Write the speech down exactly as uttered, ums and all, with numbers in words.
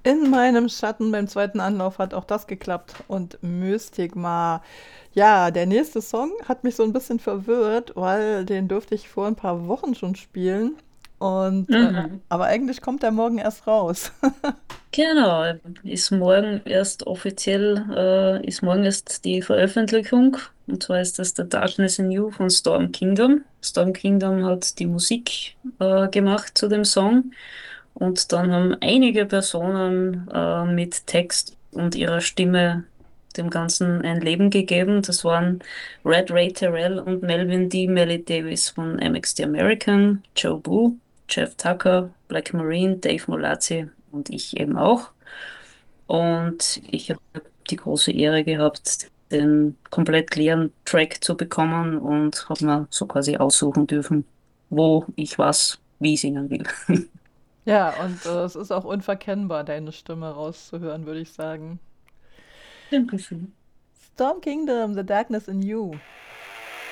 In meinem Schatten beim zweiten Anlauf hat auch das geklappt. Und Mystigma. Ja, der nächste Song hat mich so ein bisschen verwirrt, weil den durfte ich vor ein paar Wochen schon spielen. Und äh, Mhm. aber eigentlich kommt der morgen erst raus. Genau, ist morgen erst offiziell, äh, ist morgen erst die Veröffentlichung. Und zwar ist das The Darkness in You von Storm Kingdom. Storm Kingdom hat die Musik äh, gemacht zu dem Song. Und dann haben einige Personen äh, mit Text und ihrer Stimme dem Ganzen ein Leben gegeben. Das waren Red Ray Terrell und Melvin D. Melly Davis von M X The American, Joe Boo, Jeff Tucker, Black Marine, Dave Molazzi und ich eben auch. Und ich habe die große Ehre gehabt, den komplett leeren Track zu bekommen und habe mir so quasi aussuchen dürfen, wo ich was wie singen will. Ja, und äh, es ist auch unverkennbar, deine Stimme rauszuhören, würde ich sagen. Dankeschön. Storm Kingdom, The Darkness in You.